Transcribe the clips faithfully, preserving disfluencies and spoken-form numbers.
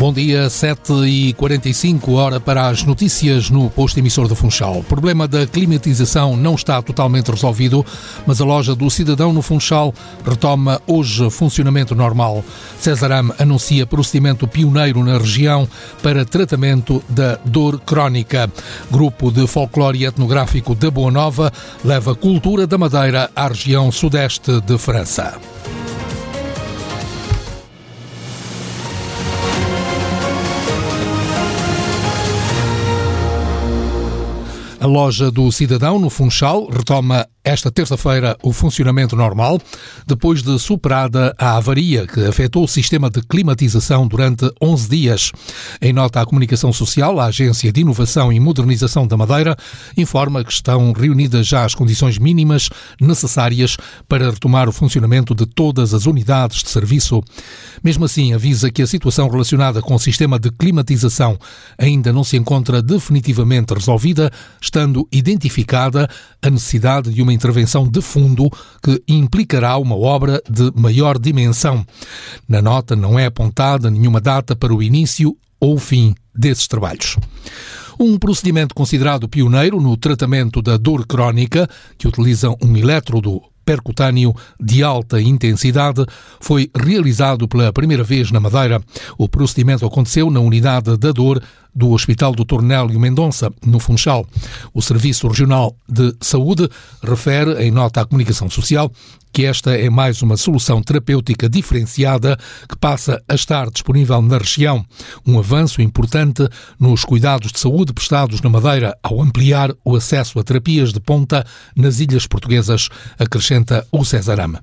Bom dia, sete e quarenta e cinco, hora para as notícias no posto emissor do Funchal. O problema da climatização não está totalmente resolvido, mas a loja do Cidadão no Funchal retoma hoje funcionamento normal. Cesarame anuncia procedimento pioneiro na região para tratamento da dor crónica. Grupo de folclore etnográfico da Boa Nova leva cultura da Madeira à região sudeste de França. A loja do Cidadão, no Funchal, retoma esta terça-feira o funcionamento normal, depois de superada a avaria que afetou o sistema de climatização durante onze dias. Em nota à comunicação social, a Agência de Inovação e Modernização da Madeira informa que estão reunidas já as condições mínimas necessárias para retomar o funcionamento de todas as unidades de serviço. Mesmo assim, avisa que a situação relacionada com o sistema de climatização ainda não se encontra definitivamente resolvida, estando identificada a necessidade de uma intervenção de fundo que implicará uma obra de maior dimensão. Na nota não é apontada nenhuma data para o início ou o fim desses trabalhos. Um procedimento considerado pioneiro no tratamento da dor crónica, que utiliza um elétrodo percutâneo de alta intensidade, foi realizado pela primeira vez na Madeira. O procedimento aconteceu na unidade da dor do Hospital doutor Nélio Mendonça, no Funchal. O Serviço Regional de Saúde refere, em nota à comunicação social, que esta é mais uma solução terapêutica diferenciada que passa a estar disponível na região. Um avanço importante nos cuidados de saúde prestados na Madeira ao ampliar o acesso a terapias de ponta nas ilhas portuguesas, acrescenta o Cesarame.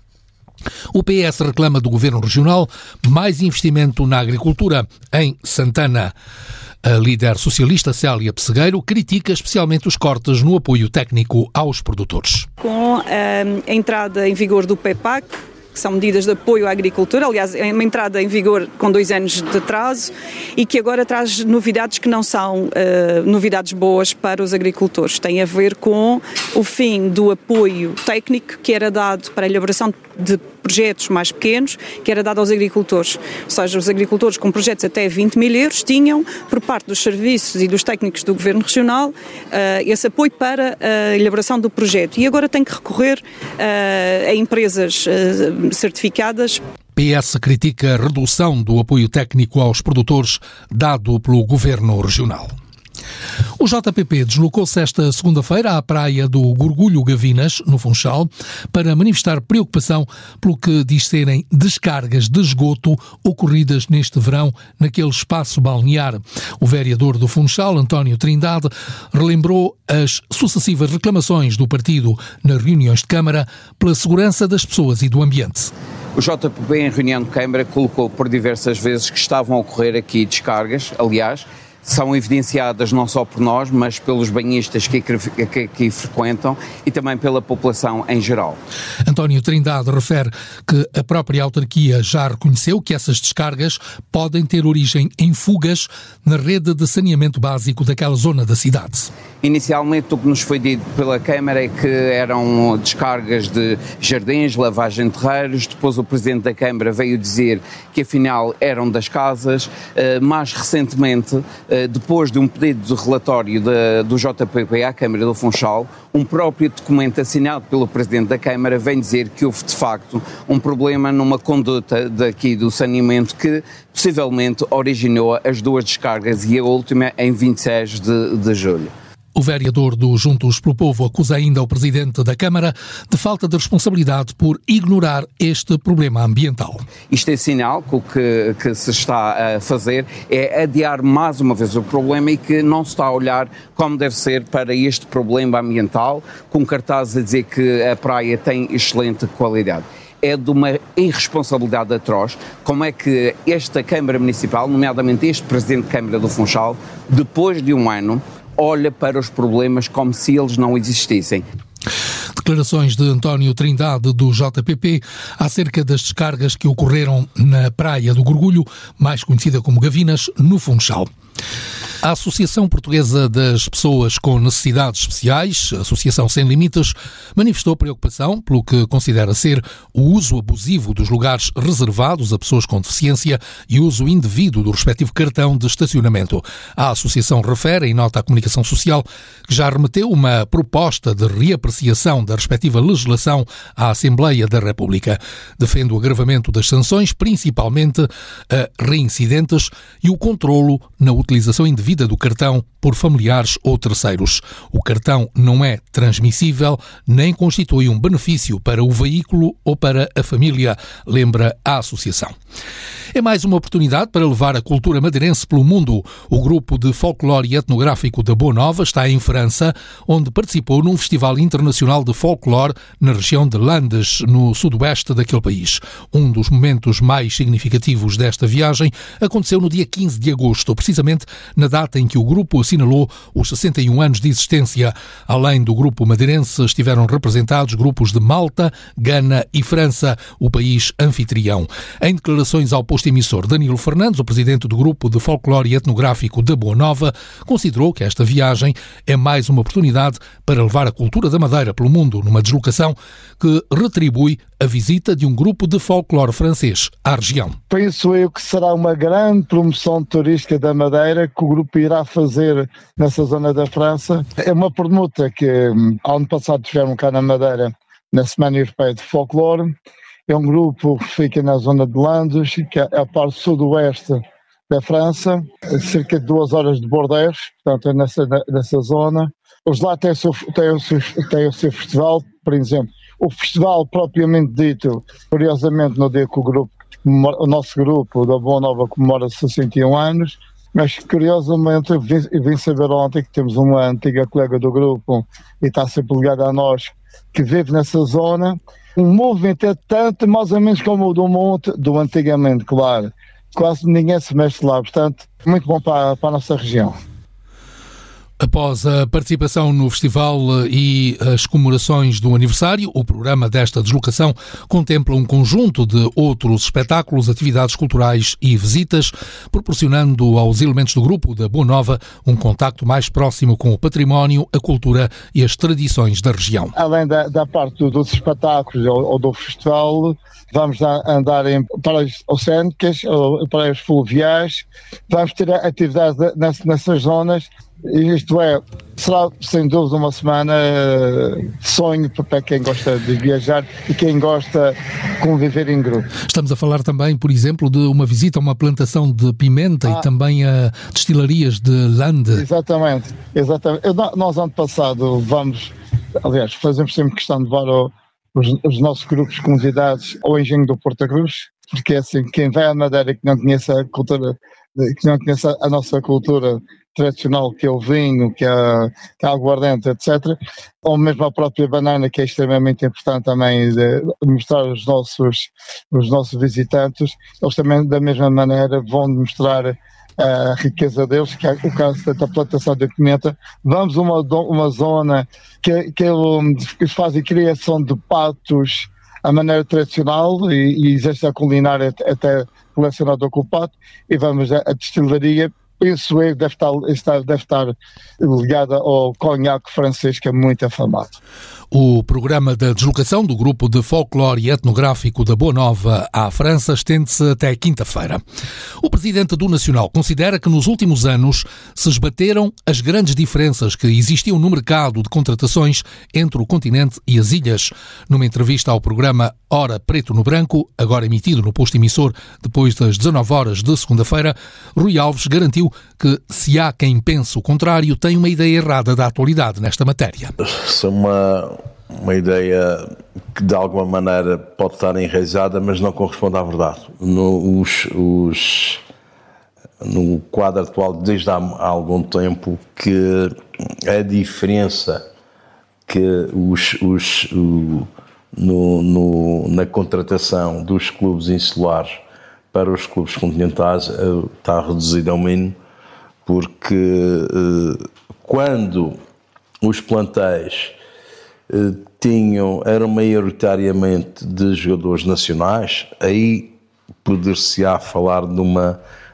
O P S reclama do Governo Regional mais investimento na agricultura. Em Santana, a líder socialista Célia Pessegueiro critica especialmente os cortes no apoio técnico aos produtores. Com a entrada em vigor do P E P A C, que são medidas de apoio à agricultura, aliás, é uma entrada em vigor com dois anos de atraso e que agora traz novidades que não são uh, novidades boas para os agricultores. Tem a ver com o fim do apoio técnico que era dado para a elaboração de projetos mais pequenos, que era dado aos agricultores. Ou seja, os agricultores com projetos até vinte mil euros tinham, por parte dos serviços e dos técnicos do Governo Regional, uh, esse apoio para a elaboração do projeto. E agora tem que recorrer uh, a empresas uh, certificadas. P S critica a redução do apoio técnico aos produtores dado pelo Governo Regional. O J P P deslocou-se esta segunda-feira à praia do Gorgulho Gavinas, no Funchal, para manifestar preocupação pelo que diz serem descargas de esgoto ocorridas neste verão naquele espaço balnear. O vereador do Funchal, António Trindade, relembrou as sucessivas reclamações do partido nas reuniões de Câmara pela segurança das pessoas e do ambiente. O J P P, em reunião de Câmara, colocou por diversas vezes que estavam a ocorrer aqui descargas, aliás, são evidenciadas não só por nós, mas pelos banhistas que aqui frequentam e também pela população em geral. António Trindade refere que a própria autarquia já reconheceu que essas descargas podem ter origem em fugas na rede de saneamento básico daquela zona da cidade. Inicialmente o que nos foi dito pela Câmara é que eram descargas de jardins, lavagem de terreiros, depois o Presidente da Câmara veio dizer que afinal eram das casas, mais recentemente, depois de um pedido de relatório de, do J P P à Câmara do Funchal, um próprio documento assinado pelo Presidente da Câmara vem dizer que houve de facto um problema numa conduta daqui do saneamento que possivelmente originou as duas descargas e a última em vinte e seis de julho. O vereador do Juntos pelo Povo acusa ainda o Presidente da Câmara de falta de responsabilidade por ignorar este problema ambiental. Isto é sinal que o que, que se está a fazer é adiar mais uma vez o problema e que não se está a olhar como deve ser para este problema ambiental, com cartazes a dizer que a praia tem excelente qualidade. É de uma irresponsabilidade atroz como é que esta Câmara Municipal, nomeadamente este Presidente de Câmara do Funchal, depois de um ano, olha para os problemas como se eles não existissem. Declarações de António Trindade, do J P P, acerca das descargas que ocorreram na praia do Gorgulho, mais conhecida como Gavinas, no Funchal. A Associação Portuguesa das Pessoas com Necessidades Especiais, Associação Sem Limites, manifestou preocupação pelo que considera ser o uso abusivo dos lugares reservados a pessoas com deficiência e uso indevido do respectivo cartão de estacionamento. A Associação refere, em nota à comunicação social, que já remeteu uma proposta de reapreciação da respectiva legislação à Assembleia da República. Defende o agravamento das sanções, principalmente a reincidentes, e o controlo na utilização indevida do cartão por familiares ou terceiros. O cartão não é transmissível nem constitui um benefício para o veículo ou para a família, lembra a associação. É mais uma oportunidade para levar a cultura madeirense pelo mundo. O grupo de folclore e etnográfico da Boa Nova está em França, onde participou num festival internacional de folclore na região de Landes, no sudoeste daquele país. Um dos momentos mais significativos desta viagem aconteceu no dia quinze de agosto, precisamente na data em que o grupo assinalou os sessenta e um anos de existência. Além do grupo madeirense, estiveram representados grupos de Malta, Gana e França, o país anfitrião. Em declarações ao posto emissor, Danilo Fernandes, o presidente do grupo de folclore e etnográfico da Boa Nova, considerou que esta viagem é mais uma oportunidade para levar a cultura da Madeira pelo mundo, numa deslocação que retribui a visita de um grupo de folclore francês à região. Penso eu que será uma grande promoção turística da Madeira que o grupo irá fazer nessa zona da França. É uma permuta que ano passado tiveram cá na Madeira, na Semana Europeia de Folclore. É um grupo que fica na zona de Landes, que é a parte sudoeste da França, cerca de duas horas de Bordeaux, portanto é nessa, nessa zona. Os lá têm o, seu, têm, o seu, têm o seu festival, por exemplo. O festival propriamente dito, curiosamente no dia que o grupo, o nosso grupo da Boa Nova comemora sessenta e um anos, mas curiosamente eu vim, eu vim saber ontem que temos uma antiga colega do grupo e está sempre ligada a nós, que vive nessa zona. Um movimento é tanto mais ou menos como o do Monte, do antigamente, claro. Quase ninguém se mexe lá, portanto, muito bom para, para a nossa região. Após a participação no festival e as comemorações do aniversário, o programa desta deslocação contempla um conjunto de outros espetáculos, atividades culturais e visitas, proporcionando aos elementos do grupo da Boa Nova um contacto mais próximo com o património, a cultura e as tradições da região. Além da, da parte dos espetáculos ou, ou do festival, vamos andar em praias oceânicas, ou praias fluviais, vamos ter atividades nessas, nessas zonas. Isto é, será sem dúvida uma semana de sonho para quem gosta de viajar e quem gosta de conviver em grupo. Estamos a falar também, por exemplo, de uma visita a uma plantação de pimenta ah, e também a destilarias de Lande. Exatamente, exatamente. Eu, nós ano passado vamos, aliás, fazemos sempre questão de levar o, os, os nossos grupos convidados ao Engenho do Porto Cruz, porque assim, quem vai à Madeira que não conhece a cultura, que não conhece a nossa cultura tradicional, que é o vinho, que é a, que é a aguardente, etcétera, ou mesmo a própria banana, que é extremamente importante também de mostrar aos nossos, os nossos visitantes, eles também da mesma maneira vão mostrar a riqueza deles, que é o caso da plantação de pimenta. Vamos a uma, uma zona que, que eles fazem criação de patos à maneira tradicional e, e existe a culinária até relacionada com o pato, e vamos à destilaria. Penso eu que deve estar, deve estar ligada ao conhaque francês, que é muito afamado. O programa da deslocação do grupo de folclore e etnográfico da Boa Nova à França estende-se até quinta-feira. O presidente do Nacional considera que nos últimos anos se esbateram as grandes diferenças que existiam no mercado de contratações entre o continente e as ilhas. Numa entrevista ao programa Hora Preto no Branco, agora emitido no posto emissor depois das dezanove horas de segunda-feira, Rui Alves garantiu que, se há quem pense o contrário, tem uma ideia errada da atualidade nesta matéria. Isso é uma, uma ideia que de alguma maneira pode estar enraizada, mas não corresponde à verdade. No, os, os, no quadro atual, desde há, há algum tempo, que a diferença que os, os, o, no, no, na contratação dos clubes insulares para os clubes continentais está reduzida ao mínimo, porque eh, quando os plantéis eh, tinham, eram maioritariamente de jogadores nacionais, aí poder-se-á falar de uma,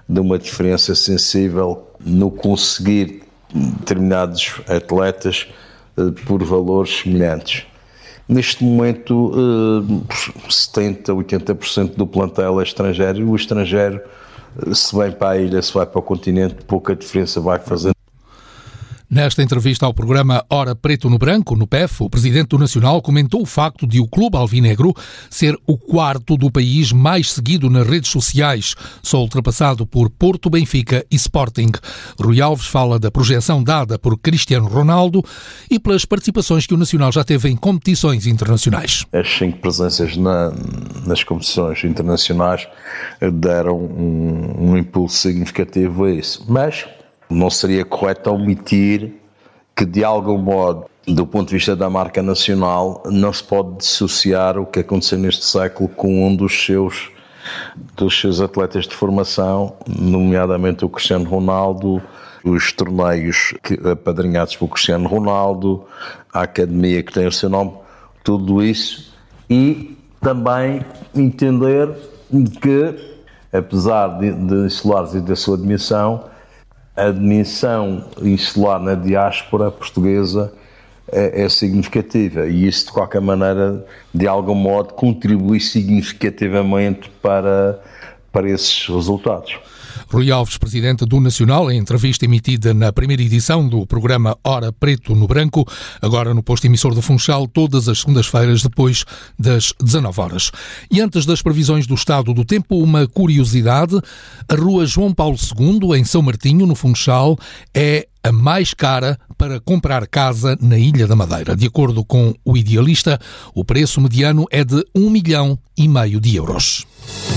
de uma diferença sensível no conseguir determinados atletas por valores semelhantes. Neste momento, setenta, oitenta por cento do plantel é estrangeiro, e o estrangeiro, se vem para a ilha, se vai para o continente, pouca diferença vai fazer. Nesta entrevista ao programa Hora Preto no Branco, no P E F, o presidente do Nacional comentou o facto de o clube alvinegro ser o quarto do país mais seguido nas redes sociais, só ultrapassado por Porto, Benfica e Sporting. Rui Alves fala da projeção dada por Cristiano Ronaldo e pelas participações que o Nacional já teve em competições internacionais. As cinco presenças na, nas competições internacionais deram um, um impulso significativo a isso, mas não seria correto omitir que, de algum modo, do ponto de vista da marca nacional, não se pode dissociar o que aconteceu neste século com um dos seus, dos seus atletas de formação, nomeadamente o Cristiano Ronaldo, os torneios apadrinhados pelo Cristiano Ronaldo, a academia que tem o seu nome, tudo isso, e também entender que, apesar de, de insulares e da sua admissão, a admissão insular na diáspora portuguesa é, é significativa, e isso, de qualquer maneira, de algum modo, contribui significativamente para, para esses resultados. Rui Alves, presidente do Nacional, em entrevista emitida na primeira edição do programa Hora Preto no Branco, agora no posto emissor do Funchal, todas as segundas-feiras, depois das dezanove horas. E antes das previsões do estado do tempo, uma curiosidade: a rua João Paulo segundo, em São Martinho, no Funchal, é a mais cara para comprar casa na Ilha da Madeira. De acordo com o Idealista, o preço mediano é de um milhão e meio de euros.